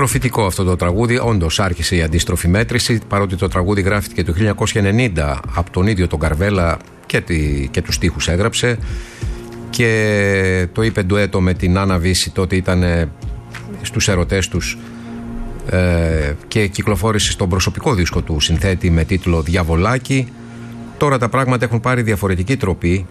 Προφητικό αυτό το τραγούδι. Όντως άρχισε η αντίστροφη μέτρηση, παρότι το τραγούδι γράφτηκε το 1990 από τον ίδιο τον Καρβέλα και τους στίχους έγραψε, και το είπε ντουέτο με την Άννα Βύση, τότε ήταν στους ερωτές τους, και κυκλοφόρησε στον προσωπικό δίσκο του συνθέτη με τίτλο Διαβολάκι. Τώρα τα πράγματα έχουν πάρει διαφορετική τροπή.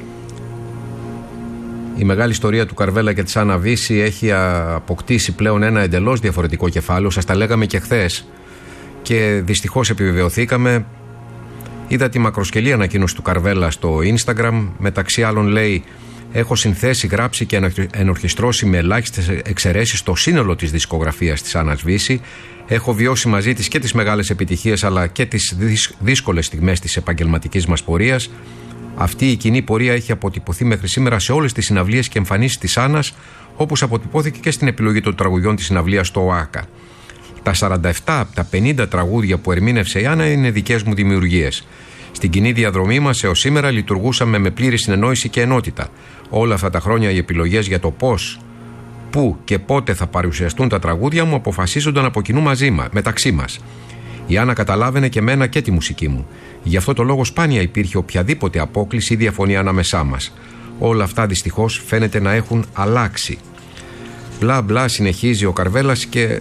Η μεγάλη ιστορία του Καρβέλα και της Άννα Βύση έχει αποκτήσει πλέον ένα εντελώς διαφορετικό κεφάλαιο. Σας τα λέγαμε και χθες και δυστυχώς επιβεβαιωθήκαμε. Είδα τη μακροσκελή ανακοίνωση του Καρβέλα στο Instagram. Μεταξύ άλλων λέει: έχω συνθέσει, γράψει και ενορχιστρώσει με ελάχιστες εξαιρέσεις το σύνολο της δισκογραφίας της Άννας Βύση. Έχω βιώσει μαζί της και τις μεγάλες επιτυχίες αλλά και τις δύσκολες στιγμές της επαγγελματικής μας πορείας. Αυτή η κοινή πορεία έχει αποτυπωθεί μέχρι σήμερα σε όλες τις συναυλίες και εμφανίσεις της Άννας, όπως αποτυπώθηκε και στην επιλογή των τραγουδιών της συναυλίας στο ΟΑΚΑ. Τα 47 από τα 50 τραγούδια που ερμήνευσε η Άννα είναι δικές μου δημιουργίες. Στην κοινή διαδρομή μας έως σήμερα λειτουργούσαμε με πλήρη συνεννόηση και ενότητα. Όλα αυτά τα χρόνια οι επιλογές για το πώς, πού και πότε θα παρουσιαστούν τα τραγούδια μου αποφασίζονταν από κοινού μεταξύ μας. Η Άννα καταλάβαινε και μένα και τη μουσική μου. Γι' αυτό το λόγο σπάνια υπήρχε οποιαδήποτε απόκλιση ή διαφωνία ανάμεσά μας. Όλα αυτά δυστυχώς φαίνεται να έχουν αλλάξει. Μπλα μπλα, συνεχίζει ο Καρβέλας, και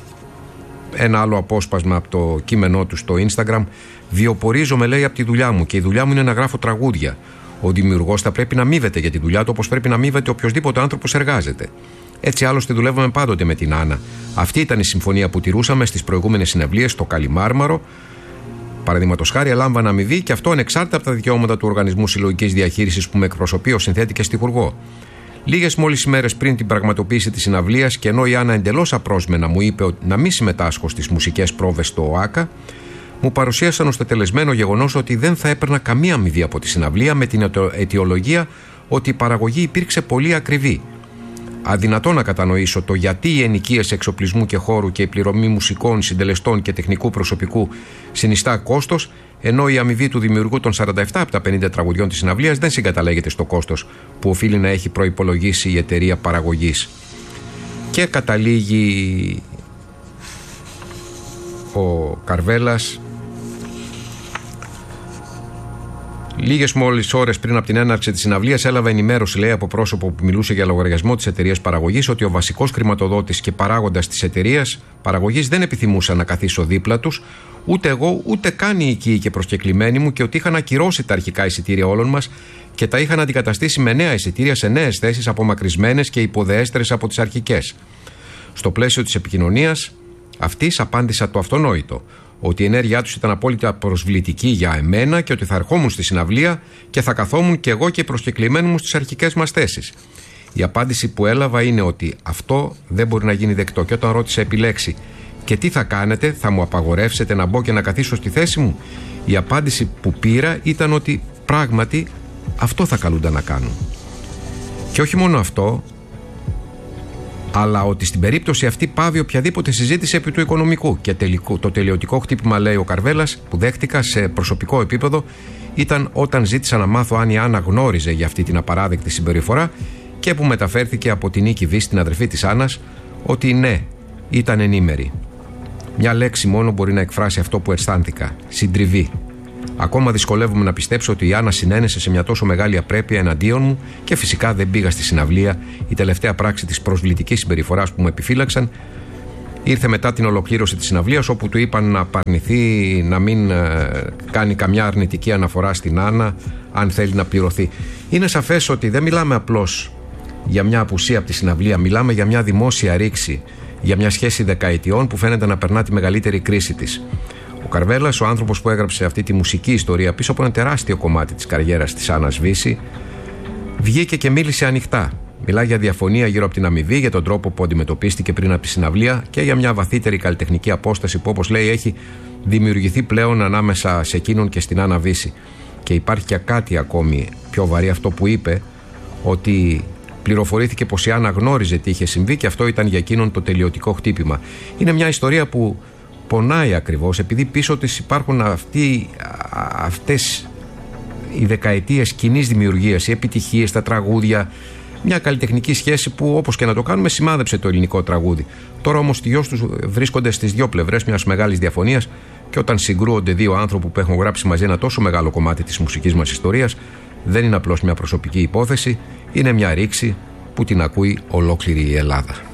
ένα άλλο απόσπασμα από το κείμενό του στο Instagram. Βιοπορίζομαι, λέει, από τη δουλειά μου, και η δουλειά μου είναι να γράφω τραγούδια. Ο δημιουργός θα πρέπει να αμείβεται για τη δουλειά του, όπως πρέπει να αμείβεται οποιοδήποτε άνθρωπος εργάζεται. Έτσι άλλωστε δουλεύαμε πάντοτε με την Άννα. Αυτή ήταν η συμφωνία που τηρούσαμε στις προηγούμενες συναυλίες στο Καλιμάρμαρο. Παραδείγματος χάρη, ελάμβανα αμοιβή, και αυτό ανεξάρτητα από τα δικαιώματα του Οργανισμού Συλλογικής Διαχείρισης που με εκπροσωπεί ως συνθέτη και στιχουργό. Λίγες μόλις ημέρες πριν την πραγματοποίηση της συναυλίας, και ενώ η Άννα εντελώς απρόσμενα μου είπε να μην συμμετάσχω στις μουσικές πρόβες στο ΟΑΚΑ, μου παρουσίασαν ως τετελεσμένο γεγονός ότι δεν θα έπαιρνα καμία αμοιβή από τη συναυλία, με την αιτιολογία ότι η παραγωγή υπήρξε πολύ ακριβή. Αδυνατό να κατανοήσω το γιατί οι ενοικίες εξοπλισμού και χώρου και η πληρωμή μουσικών, συντελεστών και τεχνικού προσωπικού συνιστά κόστος, ενώ η αμοιβή του δημιουργού των 47 από τα 50 τραγουδιών της συναυλίας δεν συγκαταλέγεται στο κόστος που οφείλει να έχει προϋπολογίσει η εταιρεία παραγωγής. Και καταλήγει ο Καρβέλας: λίγες μόλις ώρες πριν από την έναρξη της συναυλίας, έλαβα ενημέρωση, λέει, από πρόσωπο που μιλούσε για λογαριασμό της εταιρείας παραγωγής, ότι ο βασικός χρηματοδότης και παράγοντας της εταιρείας παραγωγής δεν επιθυμούσα να καθίσω δίπλα τους, ούτε εγώ ούτε καν οι οικοί και προσκεκλημένοι μου, και ότι είχαν ακυρώσει τα αρχικά εισιτήρια όλων μας και τα είχαν αντικαταστήσει με νέα εισιτήρια σε νέες θέσεις απομακρυσμένες και υποδεέστερες από τις αρχικές. Στο πλαίσιο της επικοινωνίας αυτής απάντησα το αυτονόητο, ότι η ενέργειά τους ήταν απόλυτα προσβλητική για εμένα και ότι θα ερχόμουν στη συναυλία και θα καθόμουν κι εγώ και οι προσκεκλημένοι μου στις αρχικές μας θέσεις. Η απάντηση που έλαβα είναι ότι αυτό δεν μπορεί να γίνει δεκτό, και όταν ρώτησα επιλέξει «και τι θα κάνετε, θα μου απαγορεύσετε να μπω και να καθίσω στη θέση μου», η απάντηση που πήρα ήταν ότι πράγματι αυτό θα καλούνταν να κάνουν. Και όχι μόνο αυτό, αλλά ότι στην περίπτωση αυτή πάβει οποιαδήποτε συζήτηση επί του οικονομικού. Και το τελειωτικό χτύπημα, λέει ο Καρβέλας, που δέχτηκα σε προσωπικό επίπεδο ήταν όταν ζήτησα να μάθω αν η Άννα γνώριζε για αυτή την απαράδεκτη συμπεριφορά, και που μεταφέρθηκε από την Νίκη Βύση, την αδερφή της Άννας, ότι ναι, ήταν ενήμερη. Μια λέξη μόνο μπορεί να εκφράσει αυτό που αισθάνθηκα: συντριβή. Ακόμα δυσκολεύομαι να πιστέψω ότι η Άννα συνένεσε σε μια τόσο μεγάλη απρέπεια εναντίον μου, και φυσικά δεν πήγα στη συναυλία. Η τελευταία πράξη της προσβλητικής συμπεριφοράς που μου επιφύλαξαν ήρθε μετά την ολοκλήρωση της συναυλίας, όπου του είπαν να απαρνηθεί, να μην κάνει καμιά αρνητική αναφορά στην Άννα, αν θέλει να πληρωθεί. Είναι σαφές ότι δεν μιλάμε απλώς για μια απουσία από τη συναυλία, μιλάμε για μια δημόσια ρήξη, για μια σχέση δεκαετιών που φαίνεται να περνά τη μεγαλύτερη κρίση της. Ο Καρβέλας, ο άνθρωπος που έγραψε αυτή τη μουσική ιστορία πίσω από ένα τεράστιο κομμάτι της καριέρας της Άννας Βύση, βγήκε και μίλησε ανοιχτά. Μιλά για διαφωνία γύρω από την αμοιβή, για τον τρόπο που αντιμετωπίστηκε πριν από τη συναυλία και για μια βαθύτερη καλλιτεχνική απόσταση που, όπως λέει, έχει δημιουργηθεί πλέον ανάμεσα σε εκείνον και στην Άννα Βύση. Και υπάρχει και κάτι ακόμη πιο βαρύ, αυτό που είπε, ότι πληροφορήθηκε πως η Άννα γνώριζε τι είχε συμβεί και αυτό ήταν για εκείνον το τελειωτικό χτύπημα. Είναι μια ιστορία που πονάει ακριβώς, επειδή πίσω της υπάρχουν αυτές οι δεκαετίες κοινής δημιουργίας, οι επιτυχίες, τα τραγούδια, Μια καλλιτεχνική σχέση που, όπως και να το κάνουμε, σημάδεψε το ελληνικό τραγούδι. Τώρα όμως οι δυο τους βρίσκονται στις δύο πλευρές μιας μεγάλης διαφωνίας, και όταν συγκρούονται δύο άνθρωποι που έχουν γράψει μαζί ένα τόσο μεγάλο κομμάτι της μουσικής μας ιστορίας, δεν είναι απλώς μια προσωπική υπόθεση, είναι μια ρήξη που την ακούει ολόκληρη η Ελλάδα.